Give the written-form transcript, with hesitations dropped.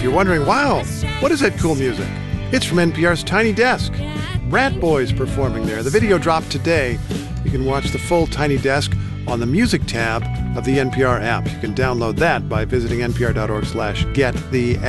you're wondering, wow, what is that cool music? It's from NPR's Tiny Desk. Rat Boys performing there. The video dropped today. You can watch the full Tiny Desk on the Music tab of the NPR app. You can download that by visiting npr.org/get the